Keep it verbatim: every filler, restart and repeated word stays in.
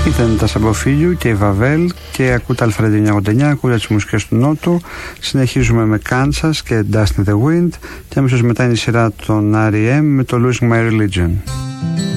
Ήταν τα Σαμποφίλιου και η Βαβέλ και ακούτε Αλφρέντι εννιακόσια ογδόντα εννιά, ακούτε τις μουσικές του Νότου. Συνεχίζουμε με Kansas και Dust in the Wind και αμέσως μετά είναι η σειρά των αρ ι εμ με το Losing My Religion.